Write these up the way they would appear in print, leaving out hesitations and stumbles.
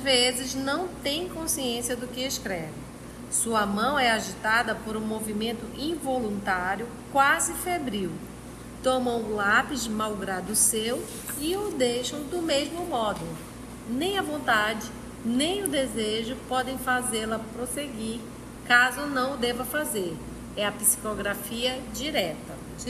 vezes não tem consciência do que escreve. Sua mão é agitada por um movimento involuntário, quase febril. Tomam o lápis de mau grado seu e o deixam do mesmo modo. Nem a vontade, nem o desejo podem fazê-la prosseguir, caso não o deva fazer. É a psicografia direta.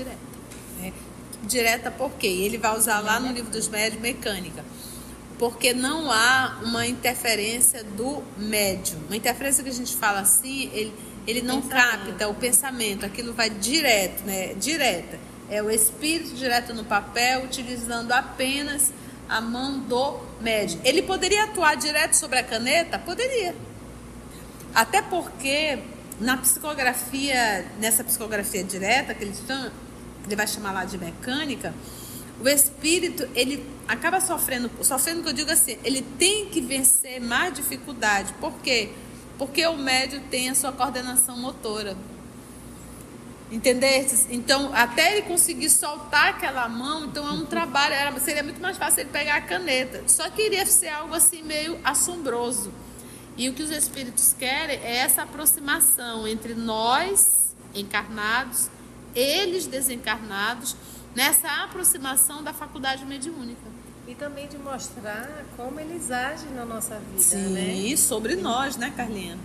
Direta por quê? Ele vai usar lá no livro dos médios mecânica. Porque não há uma interferência do médium. Uma interferência que a gente fala assim, ele não capta o pensamento, aquilo vai direto, né? Direta. É o espírito direto no papel, utilizando apenas a mão do médium. Ele poderia atuar direto sobre a caneta? Poderia. Até porque na psicografia, nessa psicografia direta, que ele vai chamar lá de mecânica, o espírito, ele acaba sofrendo que eu digo assim, ele tem que vencer mais dificuldade. Por quê? Porque o médium tem a sua coordenação motora. Entendeu? Então, até ele conseguir soltar aquela mão, então é um trabalho, seria muito mais fácil ele pegar a caneta. Só que iria ser algo assim meio assombroso. E o que os espíritos querem é essa aproximação entre nós, encarnados, eles desencarnados, nessa aproximação da faculdade mediúnica. E também de mostrar como eles agem na nossa vida, sim, né? Sim, sobre nós, né, Carlinha?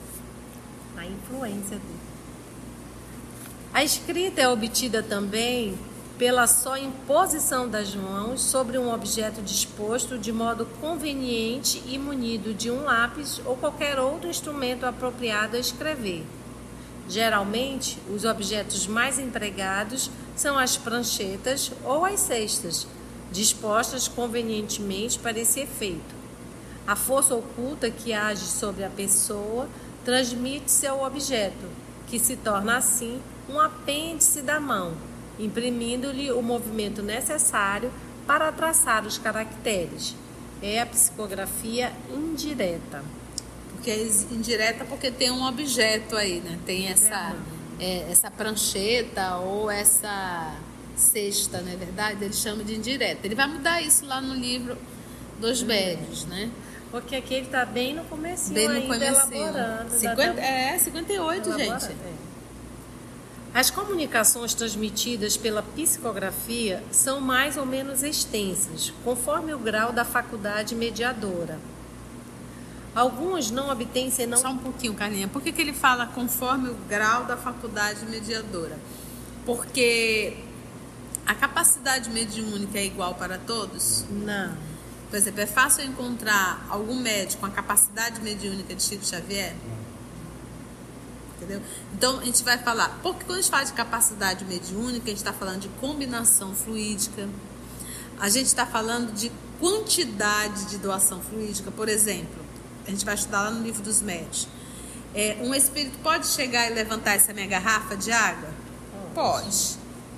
A influência dele. A escrita é obtida também pela só imposição das mãos sobre um objeto disposto de modo conveniente e munido de um lápis ou qualquer outro instrumento apropriado a escrever. Geralmente, os objetos mais empregados são as pranchetas ou as cestas, dispostas convenientemente para esse efeito. A força oculta que age sobre a pessoa transmite-se ao objeto, que se torna assim um apêndice da mão, imprimindo-lhe o movimento necessário para traçar os caracteres. É a psicografia indireta. Porque é indireta porque tem um objeto aí, né? Tem essa prancheta ou essa cesta, não é verdade? Ele chama de indireta. Ele vai mudar isso lá no livro dos médios, né? Porque aqui ele está bem no comecinho, bem no ainda comecinho. elaborando. 58, gente. As comunicações transmitidas pela psicografia são mais ou menos extensas, conforme o grau da faculdade mediadora. Alguns não obtêm senão... Só um pouquinho, Carlinha. Por que ele fala conforme o grau da faculdade mediadora? Porque a capacidade mediúnica é igual para todos? Não. Por exemplo, é fácil encontrar algum médico com a capacidade mediúnica de Chico Xavier? Entendeu? Então, a gente vai falar... Porque quando a gente fala de capacidade mediúnica, a gente está falando de combinação fluídica. A gente está falando de quantidade de doação fluídica. Por exemplo, a gente vai estudar lá no livro dos médios. Um espírito pode chegar e levantar essa minha garrafa de água? Pode.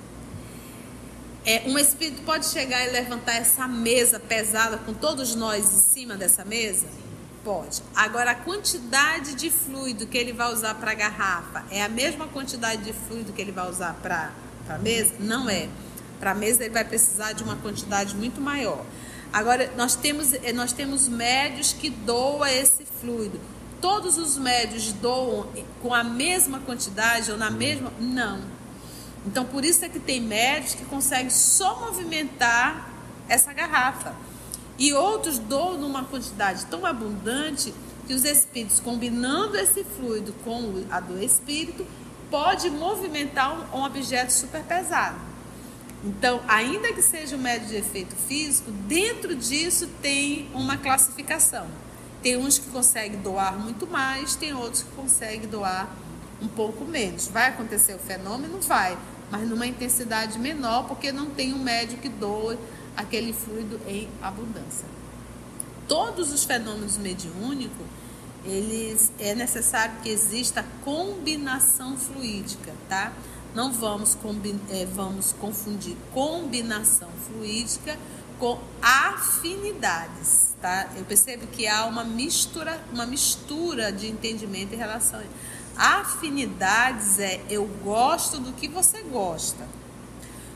Um espírito pode chegar e levantar essa mesa pesada com todos nós em cima dessa mesa? Pode. Agora, a quantidade de fluido que ele vai usar para a garrafa é a mesma quantidade de fluido que ele vai usar para a mesa? Não é. Para a mesa ele vai precisar de uma quantidade muito maior. Agora, nós temos médios que doam esse fluido. Todos os médios doam com a mesma quantidade ou na mesma? Não. Então, por isso é que tem médios que conseguem só movimentar essa garrafa. E outros doam numa quantidade tão abundante que os espíritos, combinando esse fluido com a do espírito, pode movimentar um objeto super pesado. Então, ainda que seja um médio de efeito físico, dentro disso tem uma classificação. Tem uns que conseguem doar muito mais, tem outros que conseguem doar um pouco menos. Vai acontecer o fenômeno? Vai, mas numa intensidade menor, porque não tem um médio que doa aquele fluido em abundância. Todos os fenômenos mediúnicos, é necessário que exista combinação fluídica, tá? Não vamos confundir combinação fluídica com afinidades, tá? Eu percebo que há uma mistura de entendimento em relação a isso. Afinidades eu gosto do que você gosta.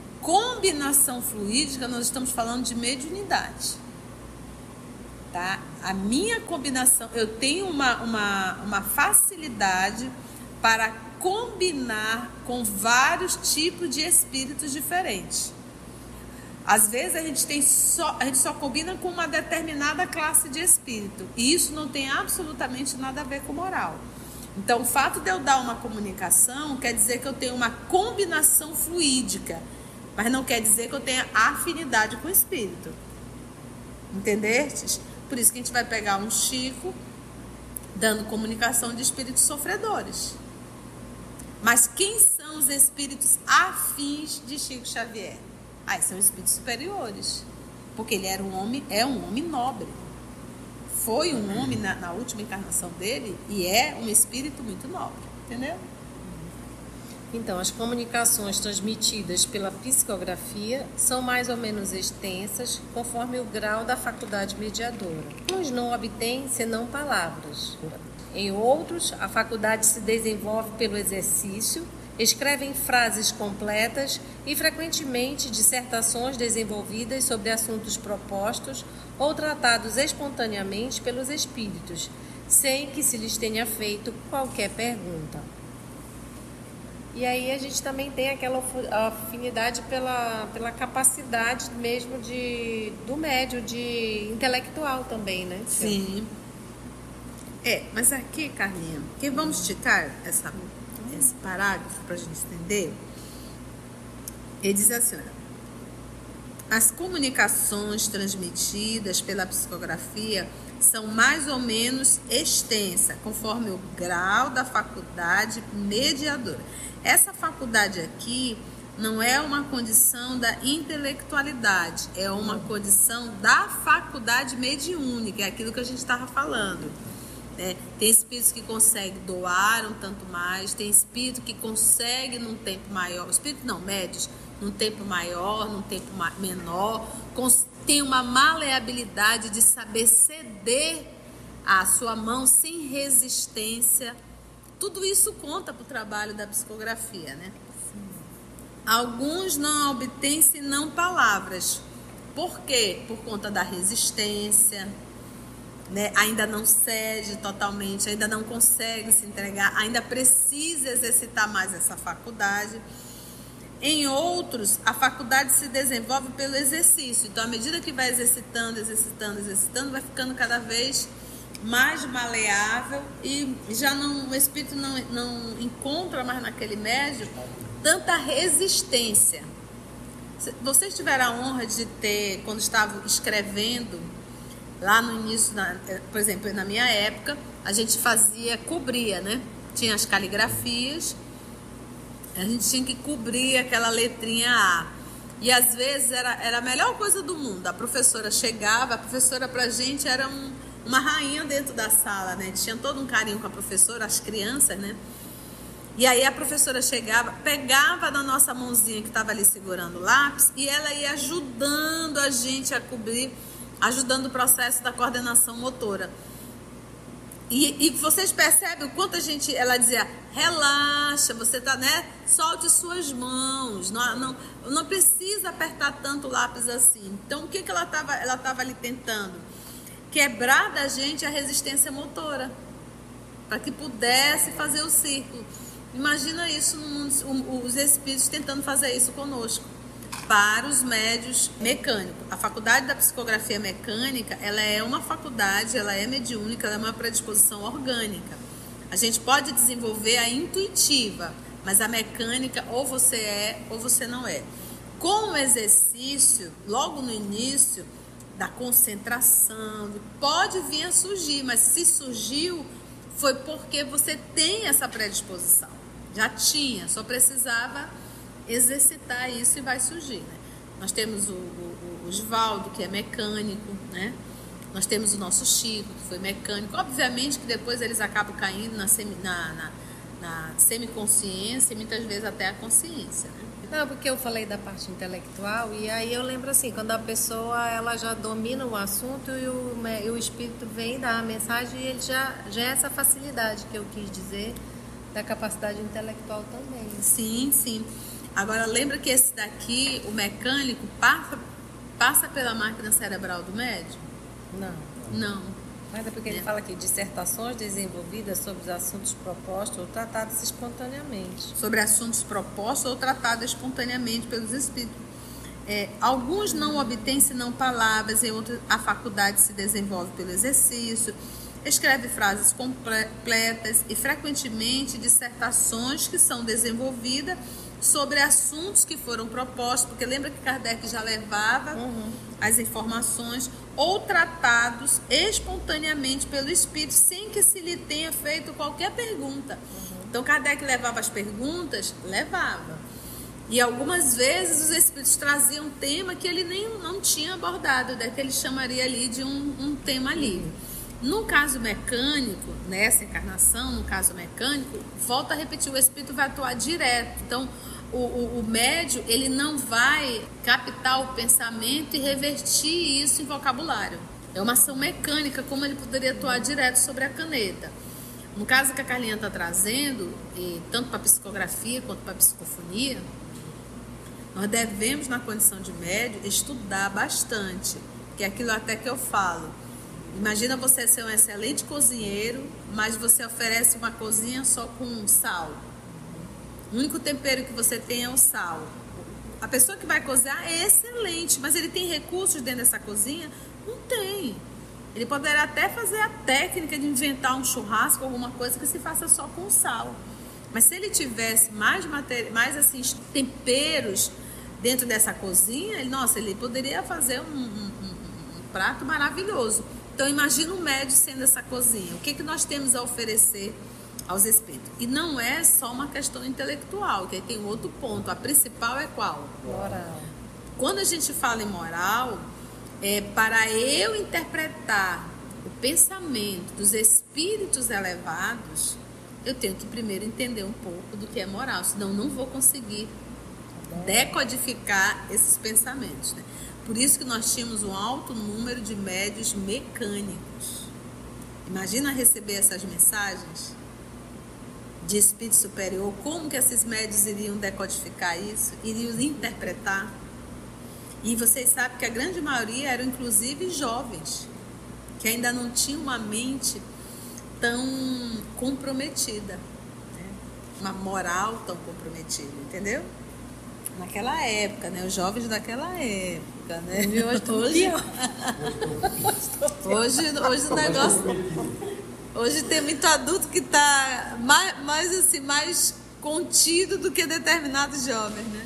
Combinação fluídica, nós estamos falando de mediunidade, tá? A minha combinação, eu tenho uma facilidade para combinar com vários tipos de espíritos diferentes. Às vezes a gente só combina com uma determinada classe de espírito. E isso não tem absolutamente nada a ver com moral. Então, o fato de eu dar uma comunicação quer dizer que eu tenho uma combinação fluídica. Mas não quer dizer que eu tenha afinidade com o espírito. Entendestes? Por isso que a gente vai pegar um Chico dando comunicação de espíritos sofredores. Mas quem são os espíritos afins de Chico Xavier? São espíritos superiores. Porque ele era um homem nobre. Foi um homem na última encarnação dele e é um espírito muito nobre. Entendeu? Então, as comunicações transmitidas pela psicografia são mais ou menos extensas, conforme o grau da faculdade mediadora. Uns não obtêm senão palavras. Em outros, a faculdade se desenvolve pelo exercício, escrevem frases completas e, frequentemente, dissertações desenvolvidas sobre assuntos propostos ou tratados espontaneamente pelos espíritos, sem que se lhes tenha feito qualquer pergunta. E aí a gente também tem aquela afinidade pela capacidade mesmo do médium, de intelectual também, né? Sim. Mas aqui, Carlinha, que vamos esticar esse parágrafo para a gente entender. Ele diz assim, as comunicações transmitidas pela psicografia são mais ou menos extensas, conforme o grau da faculdade mediadora. Essa faculdade aqui não é uma condição da intelectualidade, é uma condição da faculdade mediúnica, é aquilo que a gente estava falando. Tem espíritos que conseguem doar um tanto mais, tem espírito que consegue num tempo maior, espírito não, médios, num tempo maior, num tempo menor, tem uma maleabilidade de saber ceder a sua mão sem resistência. Tudo isso conta para o trabalho da psicografia, né? Sim. Alguns não obtêm senão palavras. Por quê? Por conta da resistência, né? Ainda não cede totalmente, ainda não consegue se entregar, ainda precisa exercitar mais essa faculdade. Em outros, a faculdade se desenvolve pelo exercício. Então, à medida que vai exercitando, vai ficando cada vez mais maleável e já o espírito não encontra mais naquele médium tanta resistência. Vocês tiveram a honra de ter, quando estavam escrevendo, lá no início, por exemplo, na minha época, a gente cobria, né? Tinha as caligrafias, a gente tinha que cobrir aquela letrinha A. E às vezes era a melhor coisa do mundo. A professora chegava, a professora pra gente era uma rainha dentro da sala, né? Tinha todo um carinho com a professora, as crianças, né? E aí a professora chegava, pegava na nossa mãozinha que estava ali segurando o lápis e ela ia ajudando a gente a cobrir, ajudando o processo da coordenação motora. E vocês percebem o quanto ela dizia, relaxa, você tá, né? Solte suas mãos, não precisa apertar tanto o lápis assim. Então, o que ela estava ali tentando? Quebrar da gente a resistência motora, para que pudesse fazer o círculo. Imagina isso no mundo, os espíritos tentando fazer isso conosco. Para os médios mecânicos. A faculdade da psicografia mecânica, ela é uma faculdade, ela é mediúnica, ela é uma predisposição orgânica. A gente pode desenvolver a intuitiva, mas a mecânica ou você é ou você não é. Com o exercício, logo no início da concentração, pode vir a surgir, mas se surgiu, foi porque você tem essa predisposição. Já tinha, só precisava exercitar isso e vai surgir, né? Nós temos o Osvaldo, que é mecânico, né? Nós temos o nosso Chico, que foi mecânico. Obviamente que depois eles acabam caindo na semiconsciência e muitas vezes até a consciência, né? Não, porque eu falei da parte intelectual e aí eu lembro assim, quando a pessoa ela já domina o assunto e o espírito vem dar a mensagem e ele já é essa facilidade que eu quis dizer da capacidade intelectual também. Sim, sim. Agora, lembra que esse daqui, o mecânico, passa pela máquina cerebral do médium? Não. Não. Mas é porque ele fala aqui, dissertações desenvolvidas sobre os assuntos propostos ou tratados espontaneamente. Sobre assuntos propostos ou tratados espontaneamente pelos espíritos. Alguns não obtêm senão palavras, em outros a faculdade se desenvolve pelo exercício. Escreve frases completas e frequentemente dissertações que são desenvolvidas sobre assuntos que foram propostos, porque lembra que Kardec já levava as informações, ou tratados espontaneamente pelo espírito, sem que se lhe tenha feito qualquer pergunta. Então Kardec levava as perguntas? Levava. E algumas vezes os espíritos traziam um tema que ele não tinha abordado, que ele chamaria ali de um tema livre. No caso mecânico, nessa encarnação, no caso mecânico, volta a repetir, o espírito vai atuar direto. Então, o médium, ele não vai captar o pensamento e revertir isso em vocabulário. É uma ação mecânica, como ele poderia atuar direto sobre a caneta. No caso que a Carlinha está trazendo, tanto para psicografia quanto para psicofonia, nós devemos, na condição de médium, estudar bastante, que é aquilo até que eu falo. Imagina você ser um excelente cozinheiro, mas você oferece uma cozinha só com sal. O único tempero que você tem é o sal. A pessoa que vai cozinhar é excelente, mas ele tem recursos dentro dessa cozinha? Não tem. Ele poderá até fazer a técnica de inventar um churrasco, alguma coisa que se faça só com sal. Mas se ele tivesse mais assim, temperos dentro dessa cozinha, ele poderia fazer um prato maravilhoso. Então, imagina o médium sendo essa cozinha. O que nós temos a oferecer aos espíritos? E não é só uma questão intelectual, que aí tem um outro ponto. A principal é qual? Moral. Quando a gente fala em moral, para eu interpretar o pensamento dos espíritos elevados, eu tenho que primeiro entender um pouco do que é moral, senão não vou conseguir decodificar esses pensamentos, né? Por isso que nós tínhamos um alto número de médiuns mecânicos. Imagina receber essas mensagens de espírito superior, como que esses médiuns iriam decodificar isso, iriam interpretar. E vocês sabem que a grande maioria eram inclusive jovens, que ainda não tinham uma mente tão comprometida, né? Uma moral tão comprometida, entendeu? Naquela época, né? Os jovens daquela época, né? Hoje o negócio... Hoje tem muito adulto que está mais contido do que determinados jovens, né?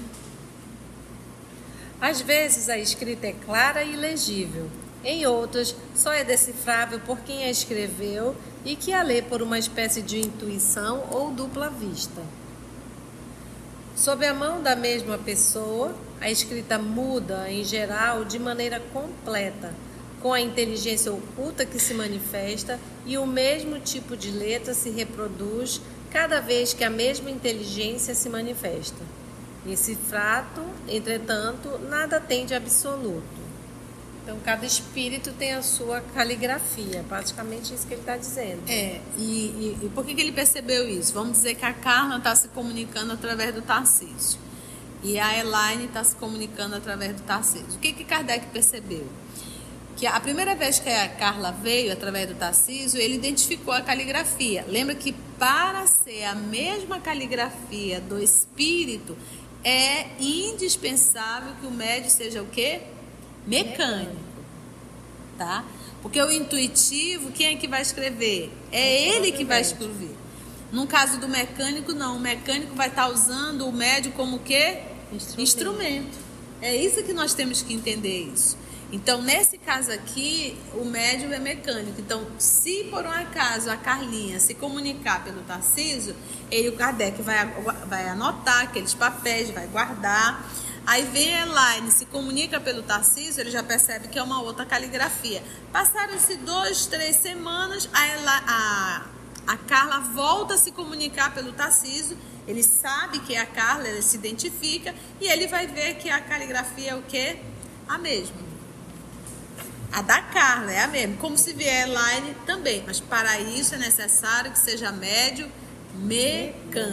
Às vezes a escrita é clara e legível. Em outras, só é decifrável por quem a escreveu e que a lê por uma espécie de intuição ou dupla vista. Sob a mão da mesma pessoa, a escrita muda, em geral, de maneira completa, com a inteligência oculta que se manifesta, e o mesmo tipo de letra se reproduz cada vez que a mesma inteligência se manifesta. Esse fato, entretanto, nada tem de absoluto. Então, cada espírito tem a sua caligrafia, praticamente isso que ele está dizendo. E por que ele percebeu isso? Vamos dizer que a Carla está se comunicando através do Tarcísio e a Elaine está se comunicando através do Tarcísio. O que Kardec percebeu? Que a primeira vez que a Carla veio através do Tarcísio, ele identificou a caligrafia. Lembra que para ser a mesma caligrafia do espírito, é indispensável que o médium seja o quê? Mecânico, tá? Porque o intuitivo, quem é que vai escrever? É ele que vai escrever. No caso do mecânico, não. O mecânico vai estar usando o médium como o quê? Instrumento. É isso que nós temos que entender isso. Então, nesse caso aqui, o médium é mecânico. Então, se por um acaso a Carlinha se comunicar pelo Tarcísio, o Kardec vai anotar aqueles papéis, vai guardar. Aí vem a Elaine, se comunica pelo Tarcísio, ele já percebe que é uma outra caligrafia. Passaram-se 2, 3 semanas, a Carla volta a se comunicar pelo Tarcísio, ele sabe que é a Carla, ele se identifica, e ele vai ver que a caligrafia é o quê? A mesma. A da Carla é a mesma, como se vier a Elaine também, mas para isso é necessário que seja médium mecânico.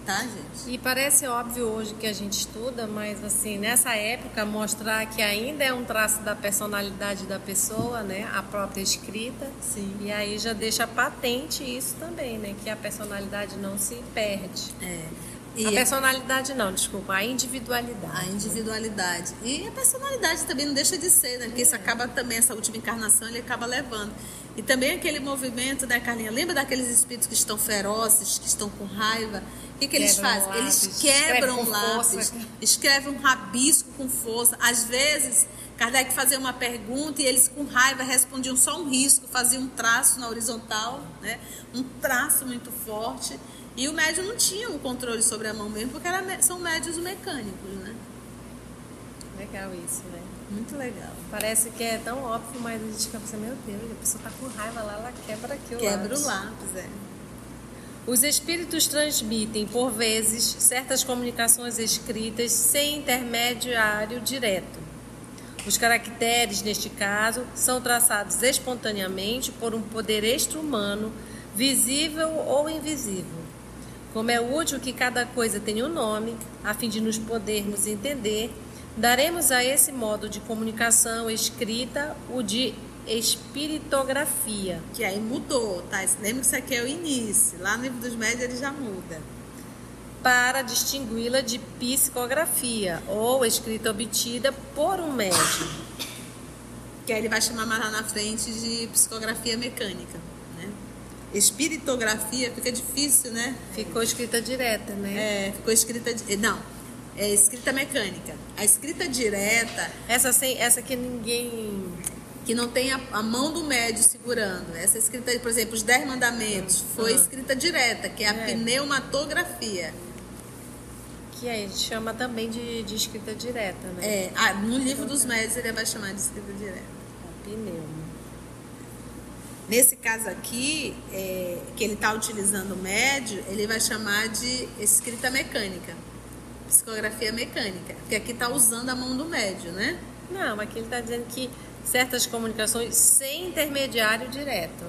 tá, gente? E parece óbvio hoje que a gente estuda, mas assim, nessa época mostrar que ainda é um traço da personalidade da pessoa, né? A própria escrita. Sim. E aí já deixa patente isso também, né? Que a personalidade não se perde. E A personalidade não, desculpa, a individualidade. a individualidade. E a personalidade também não deixa de ser, né? Porque isso acaba também, essa última encarnação, ele acaba levando. E também aquele movimento, né, Carlinha? Lembra daqueles espíritos que estão ferozes, que estão com raiva? O que eles fazem? Lápis, Eles quebram com lápis, força. escrevem um rabisco com força. Às vezes, Kardec fazia uma pergunta e eles com raiva respondiam só um risco, faziam um traço na horizontal, né? Um traço muito forte. E o médium não tinha o controle sobre a mão mesmo, porque são médios mecânicos, né? Legal isso, né? Muito legal. Parece que é tão óbvio, mas a gente fica pensando, meu Deus, a pessoa tá com raiva lá, ela quebra aqui o Quebra lápis. o lápis, é. Os espíritos transmitem, por vezes, certas comunicações escritas sem intermediário direto. Os caracteres, neste caso, são traçados espontaneamente por um poder extra-humano, visível ou invisível. Como é útil que cada coisa tenha um nome, a fim de nos podermos entender, daremos a esse modo de comunicação escrita o de espiritografia. Que aí mudou, tá? Lembra que isso aqui é o início. Lá no livro dos médios ele já muda. Para distingui-la de psicografia, ou escrita obtida por um médium. Que aí ele vai chamar mais lá na frente de psicografia mecânica, né? Espiritografia fica difícil, né? Ficou escrita direta, né? Ficou escrita... Não, é escrita mecânica. A escrita direta... Essa que ninguém... Que não tem a mão do médium segurando. Essa escrita, por exemplo, os 10 mandamentos, foi escrita direta, que é a pneumatografia. Que a gente chama também de escrita direta, né? No livro dos médios ele vai chamar de escrita direta. Pneuma. Nesse caso aqui, que ele está utilizando o médio, ele vai chamar de escrita mecânica. Psicografia mecânica. Porque aqui está usando a mão do médio, né? Não, aqui ele está dizendo que certas comunicações sem intermediário direto.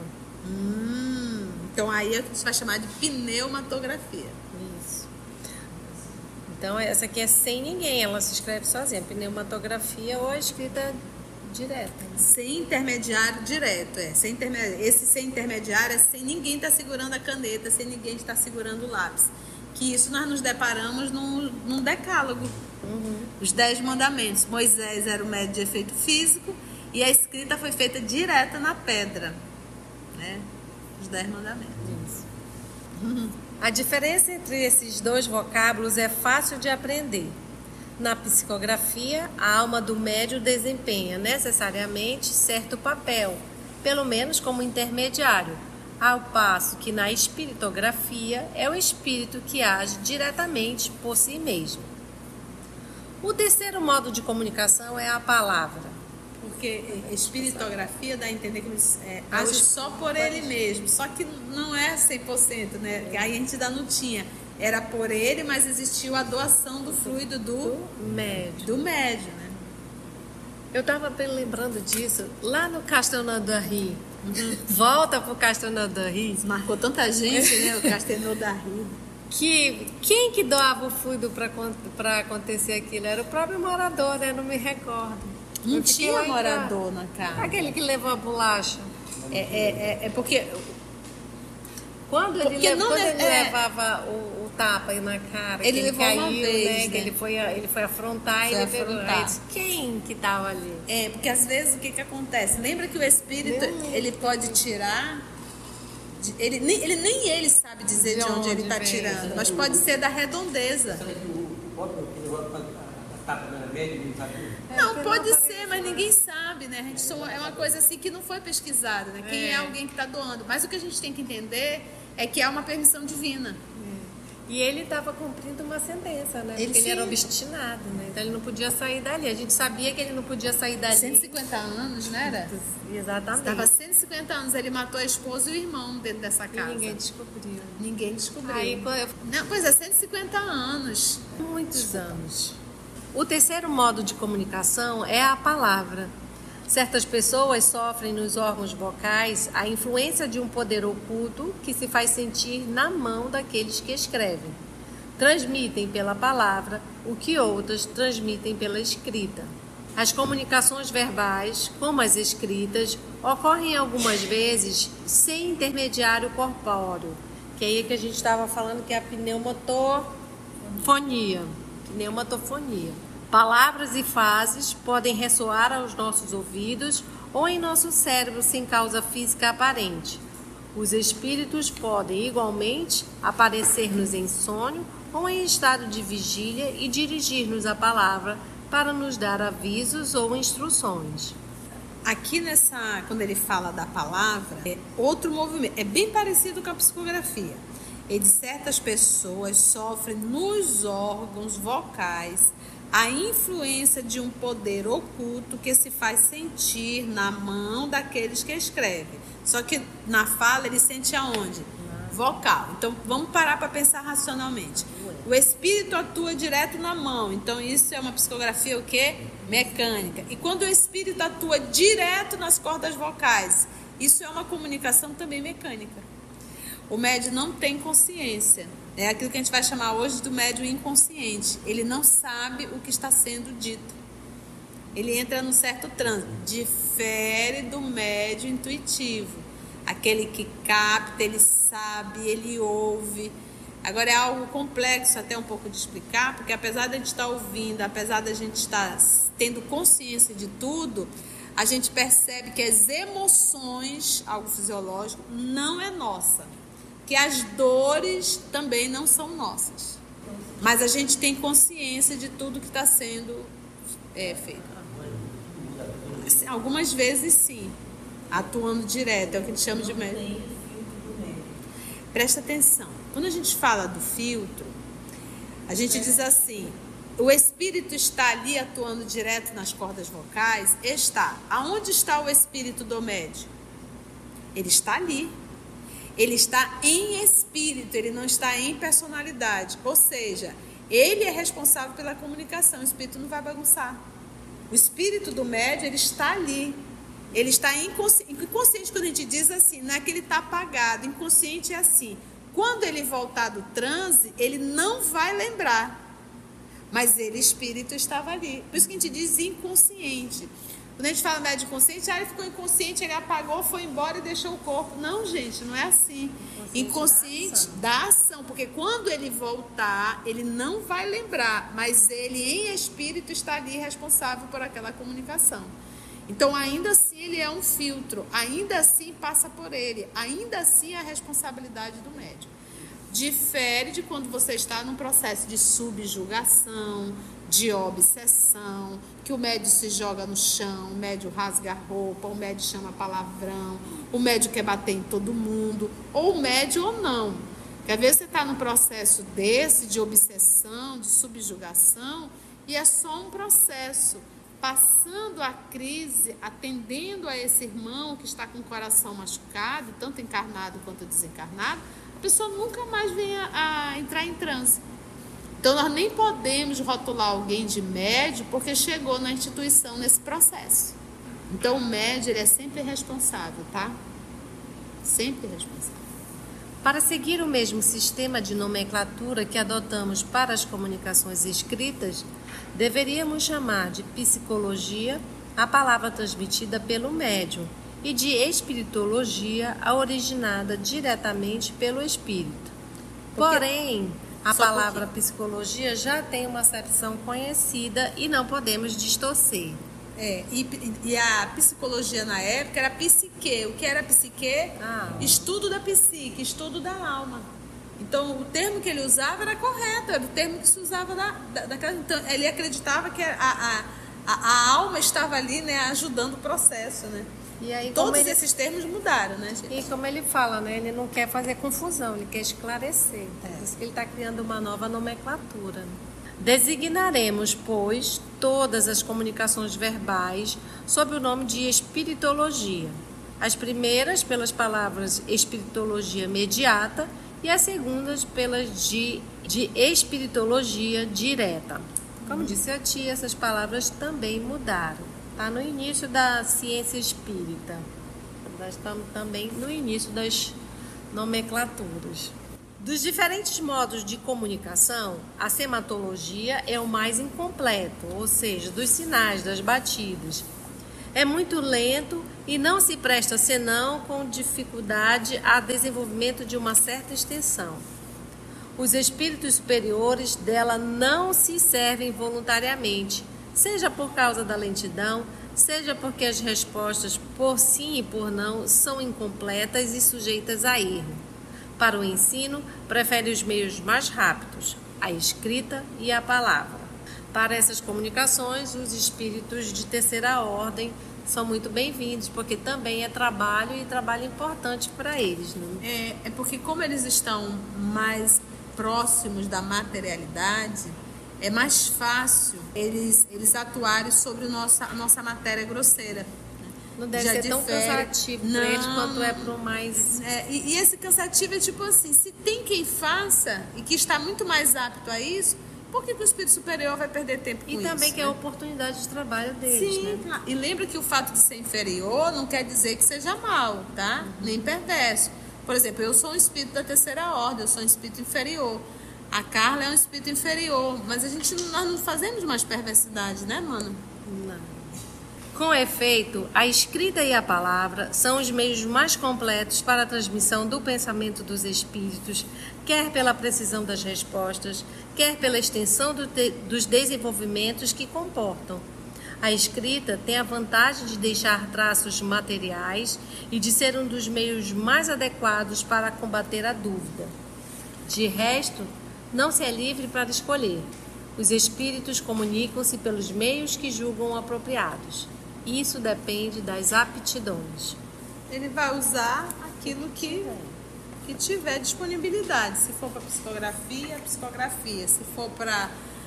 Então aí a gente vai chamar de pneumatografia. Isso. Então essa aqui é sem ninguém, ela se escreve sozinha. Pneumatografia ou escrita direta. Sem intermediário direto, sem intermediário. Esse sem intermediário é sem ninguém estar segurando a caneta, sem ninguém estar segurando o lápis. Que isso nós nos deparamos num decálogo. Os 10 mandamentos. Moisés era o médium de efeito físico e a escrita foi feita direta na pedra, né? Os 10 mandamentos. Isso. A diferença entre esses dois vocábulos é fácil de aprender. Na psicografia, a alma do médium desempenha necessariamente certo papel, pelo menos como intermediário, ao passo que na espiritografia é o espírito que age diretamente por si mesmo. O terceiro modo de comunicação é a palavra. Porque espiritografia dá a entender que ele age só por ele mesmo, só que não é 100%, né? Aí a gente ainda não tinha. Era por ele, mas existiu a doação do fluido do médium, né? Eu estava lembrando disso lá no Castelnaudary. Volta pro Castelnaudary. Marcou tanta gente, né? O Castelnaudary. Quem que doava o fluido para acontecer aquilo? Era o próprio morador, né? Não me recordo. Não tinha morador na casa. Aquele que levou a bolacha. Porque... Quando ele levava o tapa aí na cara, ele levou caiu, uma vez, né? Que ele foi afrontar e ele pegou. Aí disse, quem que estava ali? Porque às vezes o que acontece? Lembra que o espírito, ele pode tirar... Ele nem ele sabe dizer de onde ele está tirando, mas pode ser da redondeza. Não, pode ser, mas ninguém sabe, né? A gente é uma coisa assim que não foi pesquisada, né? Quem é alguém que está doando. Mas o que a gente tem que entender é que há uma permissão divina. E ele estava cumprindo uma sentença, né? Porque ele era obstinado, né? Então ele não podia sair dali. A gente sabia que ele não podia sair dali. 150 anos, né? Era? Exatamente. Estava 150 anos, ele matou a esposa e o irmão dentro dessa casa. E ninguém descobriu. Ninguém descobriu. Aí, não, pois é, 150 anos. Muitos anos. O terceiro modo de comunicação é a palavra. Certas pessoas sofrem nos órgãos vocais a influência de um poder oculto que se faz sentir na mão daqueles que escrevem. transmitem pela palavra o que outras transmitem pela escrita. As comunicações verbais, como as escritas, ocorrem algumas vezes sem intermediário corpóreo, que é aí que a gente estava falando que é a pneumatofonia. Palavras e frases podem ressoar aos nossos ouvidos ou em nosso cérebro sem causa física aparente. Os espíritos podem igualmente aparecer-nos em sonho ou em estado de vigília e dirigir-nos a palavra para nos dar avisos ou instruções. Aqui quando ele fala da palavra, é outro movimento, é bem parecido com a psicografia. Certas pessoas sofrem nos órgãos vocais a influência de um poder oculto que se faz sentir na mão daqueles que escrevem. Só que na fala ele sente aonde? Vocal. Então vamos parar para pensar racionalmente. O espírito atua direto na mão. Então isso é uma psicografia o quê? Mecânica. E quando o espírito atua direto nas cordas vocais, isso é uma comunicação também mecânica. O médium não tem consciência. É aquilo que a gente vai chamar hoje do médium inconsciente. Ele não sabe o que está sendo dito. Ele entra num certo transe. Difere do médium intuitivo. Aquele que capta, ele sabe, ele ouve. Agora é algo complexo até um pouco de explicar, porque apesar de a gente estar ouvindo, apesar de a gente estar tendo consciência de tudo, a gente percebe que as emoções, algo fisiológico, não é nossa. Que as dores também não são nossas. Mas a gente tem consciência de tudo que está sendo feito. Algumas vezes sim, atuando direto, é o que a gente chama de médium. Presta atenção, quando a gente fala do filtro, a gente diz assim, o espírito está ali atuando direto nas cordas vocais? Está. Aonde está o espírito do médium? Ele está ali. Ele está em espírito, ele não está em personalidade. Ou seja, ele é responsável pela comunicação, o espírito não vai bagunçar. O espírito do médium, ele está ali. Ele está inconsciente, quando a gente diz assim, não é que ele está apagado. Inconsciente é assim. Quando ele voltar do transe, ele não vai lembrar. Mas ele, espírito, estava ali. Por isso que a gente diz inconsciente. Quando a gente fala médium consciente, ele ficou inconsciente, ele apagou, foi embora e deixou o corpo. Não, gente, não é assim. Inconsciente da ação, porque quando ele voltar, ele não vai lembrar, mas ele em espírito está ali responsável por aquela comunicação. Então, ainda assim, ele é um filtro, ainda assim passa por ele, ainda assim é a responsabilidade do médium. Difere de quando você está num processo de subjugação, de obsessão, que o médium se joga no chão, o médium rasga a roupa, o médium chama palavrão, o médium quer bater em todo mundo, ou o médium ou não. Porque às vezes você está num processo desse, de obsessão, de subjugação, e é só um processo. Passando a crise, atendendo a esse irmão que está com o coração machucado, tanto encarnado quanto desencarnado, a pessoa nunca mais vem a entrar em transe. Então, nós nem podemos rotular alguém de médium porque chegou na instituição nesse processo. Então, o médium ele é sempre responsável, tá? Sempre responsável. Para seguir o mesmo sistema de nomenclatura que adotamos para as comunicações escritas, deveríamos chamar de psicologia a palavra transmitida pelo médium e de espiritologia a originada diretamente pelo espírito. Porém, a palavra psicologia já tem uma acepção conhecida e não podemos distorcer. E a psicologia na época era psique. O que era psique? Estudo da psique, estudo da alma. Então, o termo que ele usava era correto, era o termo que se usava daquela. Então, ele acreditava que a alma estava ali, né, ajudando o processo, né? E aí, todos esses termos mudaram, né, gente? E como ele fala, né, ele não quer fazer confusão, ele quer esclarecer. Por isso que ele está criando uma nova nomenclatura. Designaremos, pois, todas as comunicações verbais sob o nome de espiritologia. As primeiras pelas palavras espiritologia imediata e as segundas pelas de espiritologia direta. Como disse a tia, essas palavras também mudaram. Está no início da ciência espírita. Nós estamos também no início das nomenclaturas. Dos diferentes modos de comunicação, a sematologia é o mais incompleto, ou seja, dos sinais, das batidas. É muito lento e não se presta senão com dificuldade a desenvolvimento de uma certa extensão. Os espíritos superiores dela não se servem voluntariamente, seja por causa da lentidão, seja porque as respostas por sim e por não são incompletas e sujeitas a erro. Para o ensino, prefere os meios mais rápidos, a escrita e a palavra. Para essas comunicações, os espíritos de terceira ordem são muito bem-vindos, porque também é trabalho e trabalho importante para eles. Né? É porque como eles estão mais próximos da materialidade, é mais fácil eles atuarem sobre a nossa matéria grosseira. Não deve ser tão cansativo para eles quanto é para o mais... E esse cansativo é tipo assim, se tem quem faça e que está muito mais apto a isso, por que o espírito superior vai perder tempo com isso? E também que é a oportunidade de trabalho deles, sim, né? Claro. E lembra que o fato de ser inferior não quer dizer que seja mal, tá? Nem perverso. Por exemplo, eu sou um espírito da terceira ordem, eu sou um espírito inferior. A Carla é um espírito inferior, mas nós não fazemos mais perversidade, né, mano? Não. Com efeito, a escrita e a palavra são os meios mais completos para a transmissão do pensamento dos espíritos, quer pela precisão das respostas, quer pela extensão dos desenvolvimentos que comportam. A escrita tem a vantagem de deixar traços materiais e de ser um dos meios mais adequados para combater a dúvida. De resto, não se é livre para escolher. Os espíritos comunicam-se pelos meios que julgam apropriados. Isso depende das aptidões. Ele vai usar aquilo que tiver disponibilidade. Se for para psicografia, psicografia. Se for para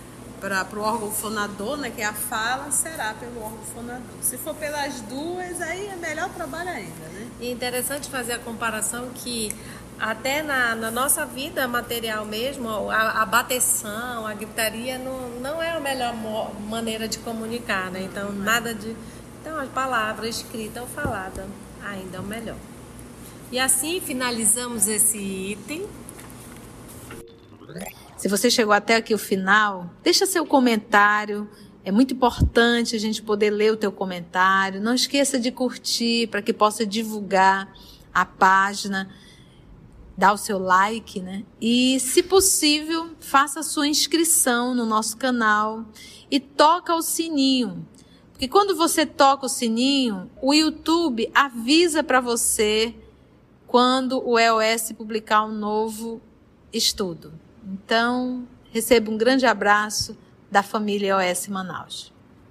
o órgão fonador, né, que é a fala, será pelo órgão fonador. Se for pelas duas, aí é melhor trabalho ainda, né? E é interessante fazer a comparação que até na nossa vida material mesmo, a bateção, a gritaria não é a melhor maneira de comunicar, né? Então, nada de... Então, a palavra escrita ou falada ainda é o melhor. E assim finalizamos esse item. Se você chegou até aqui o final, deixa seu comentário. É muito importante a gente poder ler o teu comentário. Não esqueça de curtir para que possa divulgar a página. Dá o seu like, né? E, se possível, faça a sua inscrição no nosso canal e toca o sininho. Porque quando você toca o sininho, o YouTube avisa para você quando o EOS publicar um novo estudo. Então, receba um grande abraço da família EOS Manaus.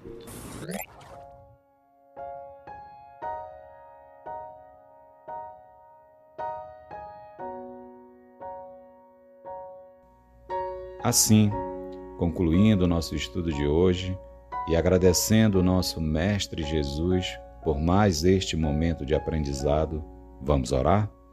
Assim, concluindo o nosso estudo de hoje e agradecendo o nosso Mestre Jesus por mais este momento de aprendizado, vamos orar?